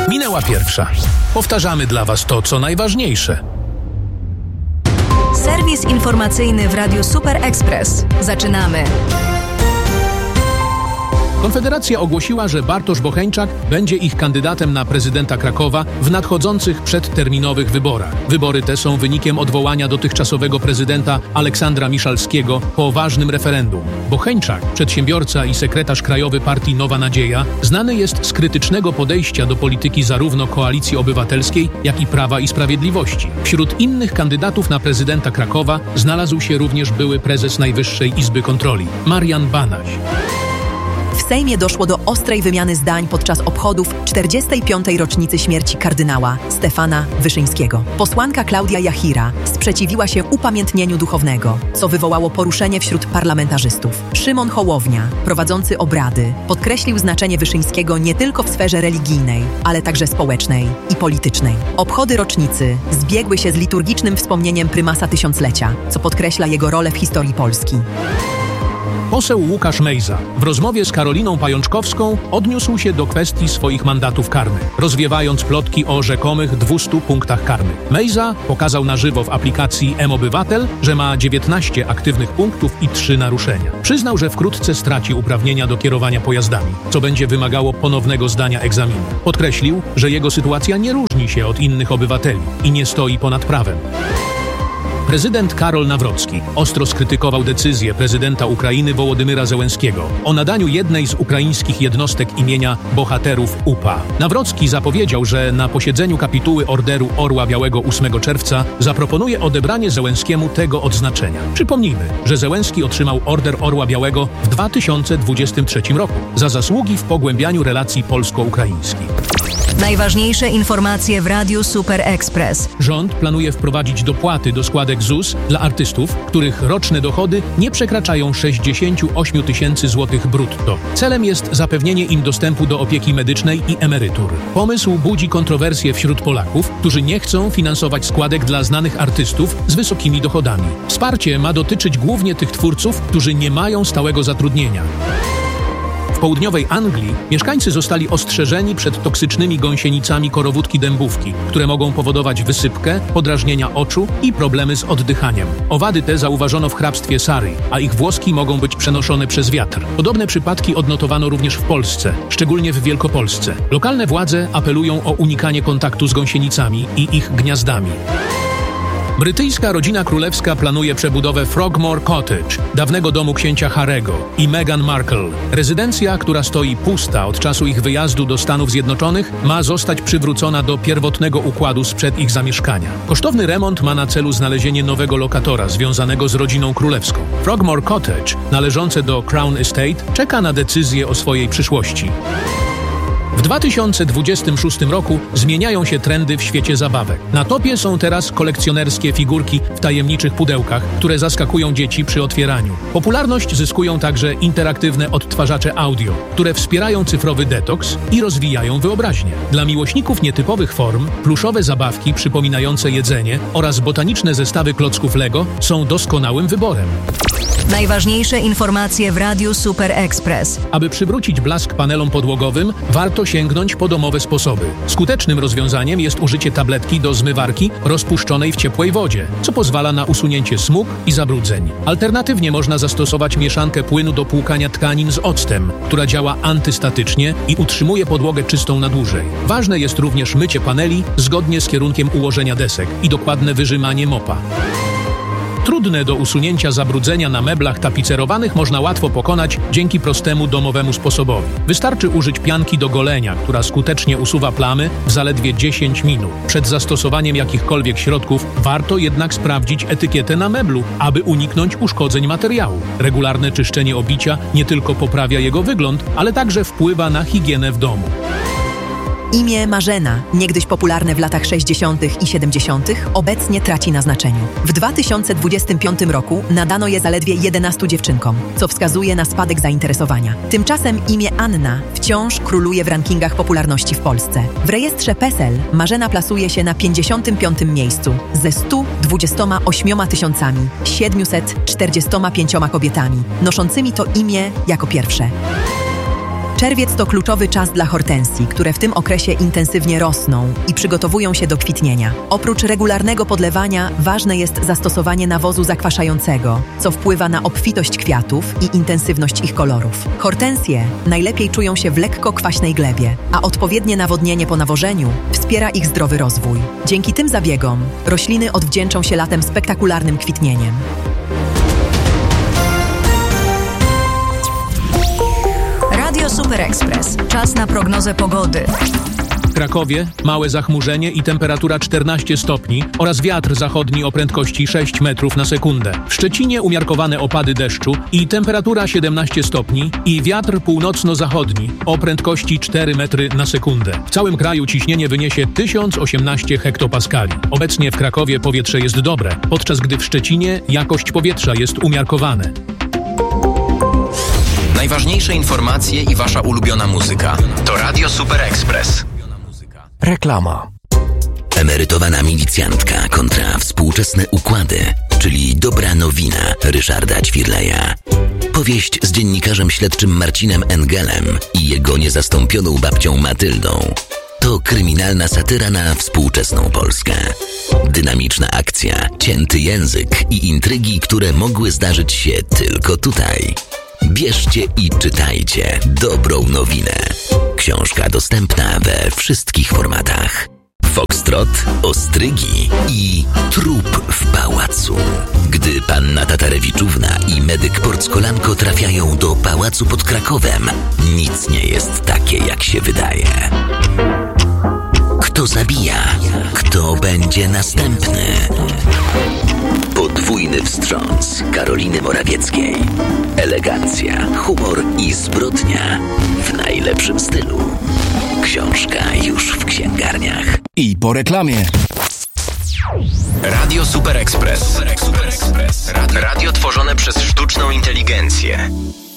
Minęła pierwsza. Powtarzamy dla Was to, co najważniejsze. Serwis informacyjny w Radiu Super Express. Zaczynamy. Konfederacja ogłosiła, że Bartosz Bocheńczak będzie ich kandydatem na prezydenta Krakowa w nadchodzących przedterminowych wyborach. Wybory te są wynikiem odwołania dotychczasowego prezydenta Aleksandra Miszalskiego po ważnym referendum. Bocheńczak, przedsiębiorca i sekretarz krajowy partii Nowa Nadzieja, znany jest z krytycznego podejścia do polityki zarówno Koalicji Obywatelskiej, jak i Prawa i Sprawiedliwości. Wśród innych kandydatów na prezydenta Krakowa znalazł się również były prezes Najwyższej Izby Kontroli, Marian Banaś. W Sejmie doszło do ostrej wymiany zdań podczas obchodów 45. rocznicy śmierci kardynała Stefana Wyszyńskiego. Posłanka Klaudia Jachira sprzeciwiła się upamiętnieniu duchownego, co wywołało poruszenie wśród parlamentarzystów. Szymon Hołownia, prowadzący obrady, podkreślił znaczenie Wyszyńskiego nie tylko w sferze religijnej, ale także społecznej i politycznej. Obchody rocznicy zbiegły się z liturgicznym wspomnieniem prymasa tysiąclecia, co podkreśla jego rolę w historii Polski. Poseł Łukasz Mejza w rozmowie z Karoliną Pajączkowską odniósł się do kwestii swoich mandatów karnych, rozwiewając plotki o rzekomych 200 punktach karnych. Mejza pokazał na żywo w aplikacji mObywatel, że ma 19 aktywnych punktów i 3 naruszenia. Przyznał, że wkrótce straci uprawnienia do kierowania pojazdami, co będzie wymagało ponownego zdania egzaminu. Podkreślił, że jego sytuacja nie różni się od innych obywateli i nie stoi ponad prawem. Prezydent Karol Nawrocki ostro skrytykował decyzję prezydenta Ukrainy Wołodymyra Zełenskiego o nadaniu jednej z ukraińskich jednostek imienia bohaterów UPA. Nawrocki zapowiedział, że na posiedzeniu kapituły Orderu Orła Białego 8 czerwca zaproponuje odebranie Zełenskiemu tego odznaczenia. Przypomnijmy, że Zełenski otrzymał Order Orła Białego w 2023 roku za zasługi w pogłębianiu relacji polsko-ukraińskich. Najważniejsze informacje w Radiu Super Express. Rząd planuje wprowadzić dopłaty do składek ZUS dla artystów, których roczne dochody nie przekraczają 68 tysięcy złotych brutto. Celem jest zapewnienie im dostępu do opieki medycznej i emerytur. Pomysł budzi kontrowersje wśród Polaków, którzy nie chcą finansować składek dla znanych artystów z wysokimi dochodami. Wsparcie ma dotyczyć głównie tych twórców, którzy nie mają stałego zatrudnienia. W południowej Anglii mieszkańcy zostali ostrzeżeni przed toksycznymi gąsienicami korowódki dębówki, które mogą powodować wysypkę, podrażnienia oczu i problemy z oddychaniem. Owady te zauważono w hrabstwie Surrey, a ich włoski mogą być przenoszone przez wiatr. Podobne przypadki odnotowano również w Polsce, szczególnie w Wielkopolsce. Lokalne władze apelują o unikanie kontaktu z gąsienicami i ich gniazdami. Brytyjska rodzina królewska planuje przebudowę Frogmore Cottage, dawnego domu księcia Harry'ego i Meghan Markle. Rezydencja, która stoi pusta od czasu ich wyjazdu do Stanów Zjednoczonych, ma zostać przywrócona do pierwotnego układu sprzed ich zamieszkania. Kosztowny remont ma na celu znalezienie nowego lokatora związanego z rodziną królewską. Frogmore Cottage, należące do Crown Estate, czeka na decyzję o swojej przyszłości. W 2026 roku zmieniają się trendy w świecie zabawek. Na topie są teraz kolekcjonerskie figurki w tajemniczych pudełkach, które zaskakują dzieci przy otwieraniu. Popularność zyskują także interaktywne odtwarzacze audio, które wspierają cyfrowy detoks i rozwijają wyobraźnię. Dla miłośników nietypowych form, pluszowe zabawki przypominające jedzenie oraz botaniczne zestawy klocków Lego są doskonałym wyborem. Najważniejsze informacje w Radiu Super Express. Aby przywrócić blask panelom podłogowym, warto sięgnąć po domowe sposoby. Skutecznym rozwiązaniem jest użycie tabletki do zmywarki rozpuszczonej w ciepłej wodzie, co pozwala na usunięcie smug i zabrudzeń. Alternatywnie można zastosować mieszankę płynu do płukania tkanin z octem, która działa antystatycznie i utrzymuje podłogę czystą na dłużej. Ważne jest również mycie paneli zgodnie z kierunkiem ułożenia desek i dokładne wyrzymanie mopa. Trudne do usunięcia zabrudzenia na meblach tapicerowanych można łatwo pokonać dzięki prostemu domowemu sposobowi. Wystarczy użyć pianki do golenia, która skutecznie usuwa plamy w zaledwie 10 minut. Przed zastosowaniem jakichkolwiek środków warto jednak sprawdzić etykietę na meblu, aby uniknąć uszkodzeń materiału. Regularne czyszczenie obicia nie tylko poprawia jego wygląd, ale także wpływa na higienę w domu. Imię Marzena, niegdyś popularne w latach 60. i 70., obecnie traci na znaczeniu. W 2025 roku nadano je zaledwie 11 dziewczynkom, co wskazuje na spadek zainteresowania. Tymczasem imię Anna wciąż króluje w rankingach popularności w Polsce. W rejestrze PESEL Marzena plasuje się na 55. miejscu ze 128 745 kobietami, noszącymi to imię jako pierwsze. Czerwiec to kluczowy czas dla hortensji, które w tym okresie intensywnie rosną i przygotowują się do kwitnienia. Oprócz regularnego podlewania ważne jest zastosowanie nawozu zakwaszającego, co wpływa na obfitość kwiatów i intensywność ich kolorów. Hortensje najlepiej czują się w lekko kwaśnej glebie, a odpowiednie nawodnienie po nawożeniu wspiera ich zdrowy rozwój. Dzięki tym zabiegom rośliny odwdzięczą się latem spektakularnym kwitnieniem. Radio Super Express. Czas na prognozę pogody. W Krakowie małe zachmurzenie i temperatura 14 stopni oraz wiatr zachodni o prędkości 6 metrów na sekundę. W Szczecinie umiarkowane opady deszczu i temperatura 17 stopni i wiatr północno-zachodni o prędkości 4 metry na sekundę. W całym kraju ciśnienie wyniesie 1018 hektopaskali. Obecnie w Krakowie powietrze jest dobre, podczas gdy w Szczecinie jakość powietrza jest umiarkowane. Najważniejsze informacje i wasza ulubiona muzyka to Radio Super Express. Reklama. Emerytowana milicjantka kontra współczesne układy, czyli dobra nowina Ryszarda Ćwirleja. Powieść z dziennikarzem śledczym Marcinem Engelem i jego niezastąpioną babcią Matyldą. To kryminalna satyra na współczesną Polskę. Dynamiczna akcja, cięty język i intrygi, które mogły zdarzyć się tylko tutaj. Bierzcie i czytajcie dobrą nowinę. Książka dostępna we wszystkich formatach. Foxtrot, ostrygi i trup w pałacu. Gdy panna Tatarewiczówna i medyk Porckolanko trafiają do pałacu pod Krakowem, nic nie jest takie, jak się wydaje. Kto zabija? Kto będzie następny? Podwójny wstrząs Karoliny Morawieckiej. Elegancja, humor i zbrodnia w najlepszym stylu. Książka już w księgarniach. I po reklamie. Radio Super Express. Radio tworzone przez sztuczną inteligencję.